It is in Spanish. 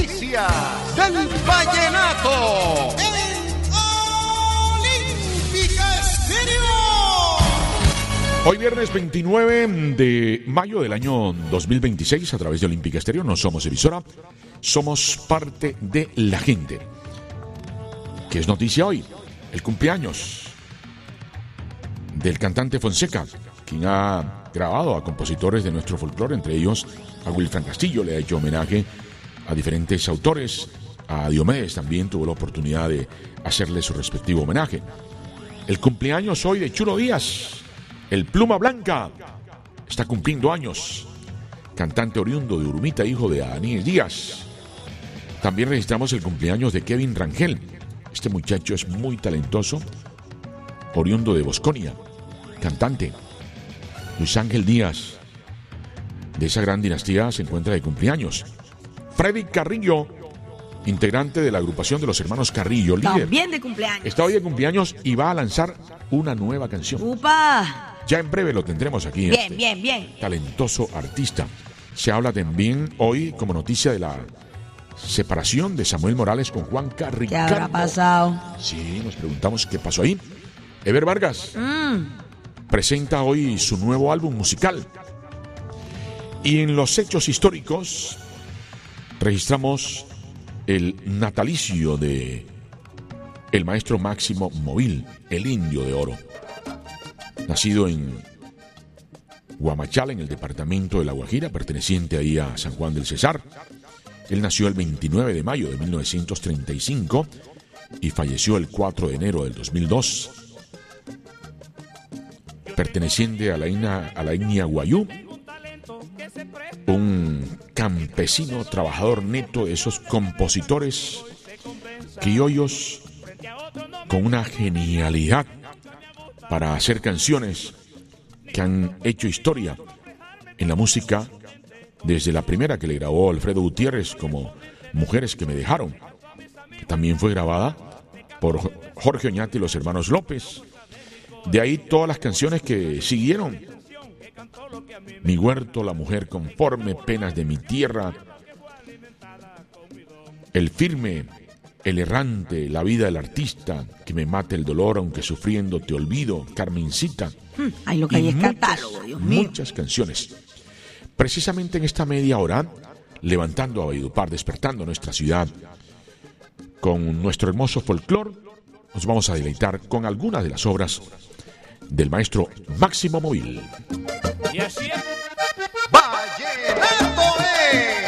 noticias del vallenato. Olímpica Estéreo. Hoy viernes 29 de mayo del año 2026 a través de Olímpica Estéreo. No somos emisora, somos parte de la gente. ¿Qué es noticia hoy? El cumpleaños del cantante Fonseca, quien ha grabado a compositores de nuestro folclore, entre ellos a Wilfran Castillo. Le ha hecho homenaje a diferentes autores. A Diomedes también tuvo la oportunidad de hacerle su respectivo homenaje. El cumpleaños hoy de Chulo Díaz, el Pluma Blanca, está cumpliendo años. Cantante oriundo de Urumita, hijo de Aníbal Díaz. También registramos el cumpleaños de Kevin Rangel. Este muchacho es muy talentoso, oriundo de Bosconia, cantante. Luis Ángel Díaz, de esa gran dinastía, se encuentra de cumpleaños. Freddy Carrillo, integrante de la agrupación de los hermanos Carrillo, líder. También de cumpleaños. Está hoy de cumpleaños y va a lanzar una nueva canción. ¡Upa! Ya en breve lo tendremos aquí. Bien. Talentoso artista. Se habla también hoy como noticia de la separación de Samuel Morales con Juan Carrillo. ¿Qué habrá pasado? Sí, nos preguntamos qué pasó ahí. Ever Vargas presenta hoy su nuevo álbum musical. Y en los hechos históricos registramos el natalicio de el maestro Máximo Móvil, el Indio de Oro. Nacido en Guamachala, en el departamento de La Guajira, perteneciente ahí a San Juan del Cesar. Él nació el 29 de mayo de 1935 y falleció el 4 de enero del 2002. Perteneciente a la etnia Guayú, un campesino, trabajador neto, de esos compositores criollos con una genialidad para hacer canciones que han hecho historia en la música, desde la primera que le grabó Alfredo Gutiérrez como Mujeres que me dejaron, que también fue grabada por Jorge Oñate y los hermanos López. De ahí todas las canciones que siguieron: Mi huerto, La mujer conforme, Penas de mi tierra, El firme, El errante, La vida del artista, Que me mate el dolor aunque sufriendo te olvido, Carmencita. Ay, lo que hay es catálogo, Dios mío. Muchas canciones. Precisamente en esta media hora, levantando a Valledupar, despertando nuestra ciudad con nuestro hermoso folclore, nos vamos a deleitar con algunas de las obras del maestro Máximo Móvil. Y así es. Vallenato es.